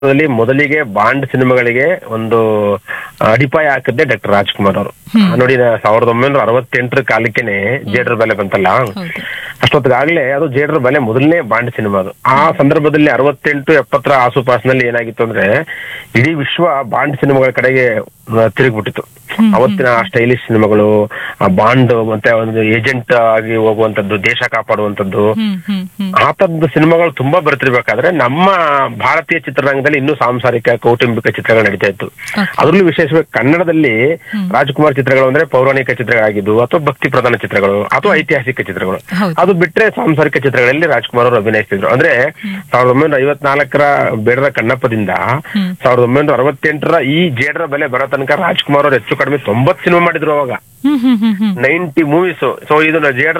ಮೊದಲಿಗೆ ಬಾಂಡ್ ಸಿನಿಮಾಗಳಿಗೆ ಒಂದು ಅಡಿಪಾಯ ಹಾಕಿದ್ದೆ ಡಾಕ್ಟರ್ ರಾಜ್ಕುಮಾರ್ ಅವರು. ನೋಡಿ 1968 ಕಾಲಕ್ಕೇನೆ ಜೇಡರ ಬಲೆ ಬಂತಲ್ಲ, ಅಷ್ಟೊತ್ತಿಗಾಗ್ಲೇ ಅದು ಜೇಡರ ಬಲೆ ಮೊದಲನೇ ಬಾಂಡ್ ಸಿನಿಮಾ ಅದು. ಆ ಸಂದರ್ಭದಲ್ಲಿ 68-70 ಆಸುಪಾಸಿನಲ್ಲಿ ಏನಾಗಿತ್ತು ಅಂದ್ರೆ ಇಡೀ ವಿಶ್ವ ಬಾಂಡ್ ಸಿನಿಮಾಗಳ ಕಡೆಗೆ ತಿರುಗ್ಬಿಟ್ಟಿತ್ತು. ಅವತ್ತಿನ ಸ್ಟೈಲಿಶ್ ಸಿನಿಮಾಗಳು, ಆ ಬಾಂಡ್ ಮತ್ತೆ ಒಂದು ಏಜೆಂಟ್ ಆಗಿ ಹೋಗುವಂತದ್ದು, ದೇಶ ಕಾಪಾಡುವಂತದ್ದು, ಆ ತರದ ಸಿನಿಮಾಗಳು ತುಂಬಾ ಬರ್ತಿರ್ಬೇಕಾದ್ರೆ ನಮ್ಮ ಭಾರತೀಯ ಚಿತ್ರರಂಗದಲ್ಲಿ ಇನ್ನೂ ಸಾಂಸಾರಿಕ ಕೌಟುಂಬಿಕ ಚಿತ್ರಗಳು ನಡೀತಾ ಇತ್ತು. ಅದ್ರಲ್ಲೂ ವಿಶೇಷವಾಗಿ ಕನ್ನಡದಲ್ಲಿ ರಾಜ್ಕುಮಾರ್ ಚಿತ್ರಗಳು ಅಂದ್ರೆ ಪೌರಾಣಿಕ ಚಿತ್ರಗಳಾಗಿದ್ದು, ಅಥವಾ ಭಕ್ತಿ ಪ್ರಧಾನ ಚಿತ್ರಗಳು, ಅಥವಾ ಐತಿಹಾಸಿಕ ಚಿತ್ರಗಳು. ಅದು ಬಿಟ್ರೆ ಸಾಂಸಾರಿಕ ಚಿತ್ರಗಳಲ್ಲಿ ರಾಜ್ಕುಮಾರ್ ಅವರು ಅಭಿನಯಿಸ್ತಿದ್ರು. ಅಂದ್ರೆ 1954 ಬೇಡರ ಕಣ್ಣಪ್ಪದಿಂದ 1968 ಈ ಜೇಡರ ಬೆಲೆ ಬರೋ ತನಕ ರಾಜ್ಕುಮಾರ್ ಅವರು ಹೆಚ್ಚು ಕಡಿಮೆ 90 ಸಿನಿಮಾ ಮಾಡಿದ್ರು ಅವಾಗ, 90 ಮೂವೀಸ್. ಸೊ ಇದು ಜೇಡರ